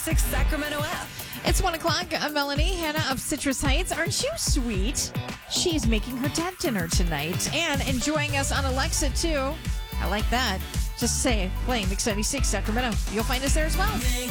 96 Sacramento app. It's 1 o'clock. I'm Melanie, Hannah of Citrus Heights. Aren't you sweet? She's making her dad dinner tonight and enjoying us on Alexa, too. I like that. Just say, play Mix 96 Sacramento. You'll find us there as well. Mix